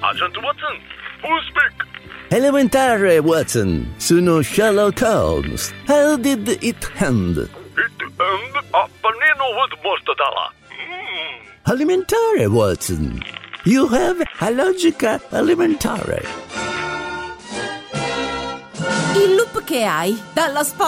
Agent Watson, who speak? Elementare, Watson. Sono Sherlock Holmes. How did it end? It end a panino with mortadella. Elementare, Watson. You have a logica elementare. Il loop che hai dalla